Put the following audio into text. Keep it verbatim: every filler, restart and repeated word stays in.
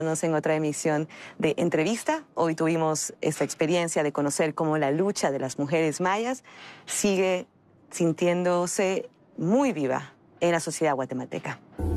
En otra emisión de Entrevista. Hoy tuvimos esta experiencia de conocer cómo la lucha de las mujeres mayas sigue sintiéndose muy viva en la sociedad guatemalteca.